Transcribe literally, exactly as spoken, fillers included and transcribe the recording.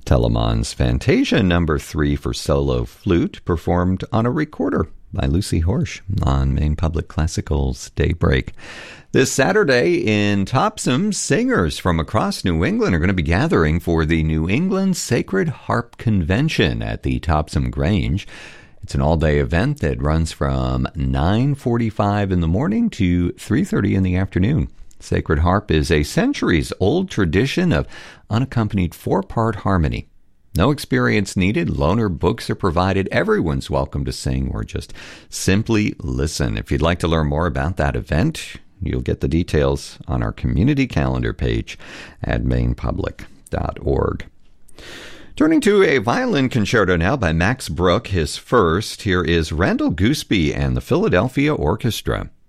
Telemann's Fantasia number three for solo flute, performed on a recorder by Lucy Horsch on Maine Public Classical's Daybreak. This Saturday in Topsham, singers from across New England are going to be gathering for the New England Sacred Harp Convention at the Topsham Grange. It's an all-day event that runs from nine forty-five in the morning to three thirty in the afternoon. Sacred Harp is a centuries-old tradition of unaccompanied four-part harmony. No experience needed. Loaner books are provided. Everyone's welcome to sing or just simply listen. If you'd like to learn more about that event, you'll get the details on our community calendar page at maine public dot org. Turning to a violin concerto now by Max Bruch, his first. Here is Randall Gooseby and the Philadelphia Orchestra.